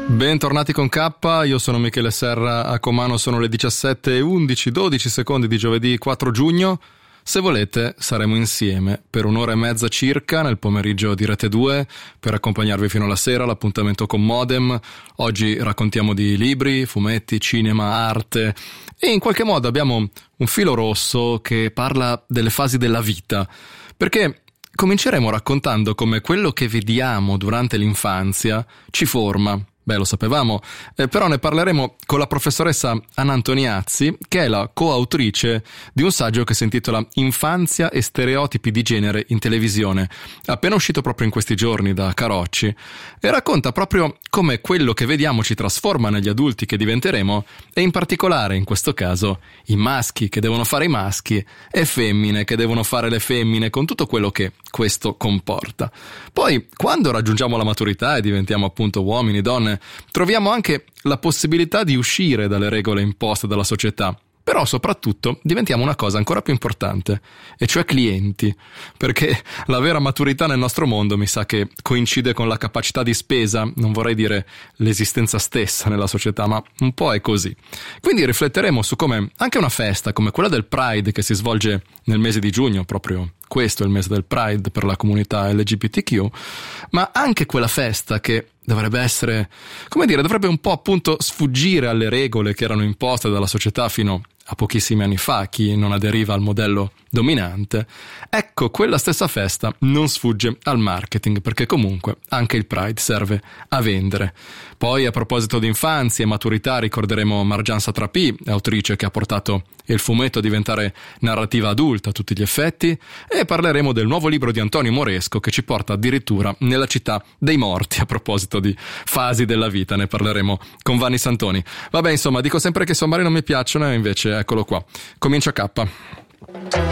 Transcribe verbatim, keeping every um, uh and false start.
Bentornati con K, io sono Michele Serra, a comando sono le diciassette e undici, dodici secondi di giovedì quattro giugno. Se volete saremo insieme per un'ora e mezza circa nel pomeriggio di Rete due per accompagnarvi fino alla sera, l'appuntamento con Modem. Oggi raccontiamo di libri, fumetti, cinema, arte e in qualche modo abbiamo un filo rosso che parla delle fasi della vita, perché cominceremo raccontando come quello che vediamo durante l'infanzia ci forma. Beh, lo sapevamo, eh, però ne parleremo con la professoressa Anna Antoniazzi, che è la coautrice di un saggio che si intitola Infanzia e stereotipi di genere in televisione, appena uscito proprio in questi giorni da Carocci, e racconta proprio come quello che vediamo ci trasforma negli adulti che diventeremo, e in particolare, in questo caso, i maschi che devono fare i maschi e femmine che devono fare le femmine, con tutto quello che questo comporta. Poi, quando raggiungiamo la maturità e diventiamo appunto uomini, donne, troviamo anche la possibilità di uscire dalle regole imposte dalla società, però soprattutto diventiamo una cosa ancora più importante, e cioè clienti, perché la vera maturità nel nostro mondo mi sa che coincide con la capacità di spesa, non vorrei dire l'esistenza stessa nella società, ma un po' è così. Quindi rifletteremo su come anche una festa come quella del Pride, che si svolge nel mese di giugno, proprio questo è il mese del Pride per la comunità L G B T Q, ma anche quella festa che dovrebbe essere, come dire, dovrebbe un po' appunto sfuggire alle regole che erano imposte dalla società fino a pochissimi anni fa, chi non aderiva al modello dominante. Ecco, quella stessa festa non sfugge al marketing, perché comunque anche il Pride serve a vendere. Poi, a proposito di infanzia e maturità, ricorderemo Marjan Satrapi, autrice che ha portato il fumetto a diventare narrativa adulta a tutti gli effetti, e parleremo del nuovo libro di Antonio Moresco che ci porta addirittura nella città dei morti. A proposito di fasi della vita, ne parleremo con Vanni Santoni. Vabbè, insomma, dico sempre che i sommari non mi piacciono, e invece eccolo qua. Comincia K.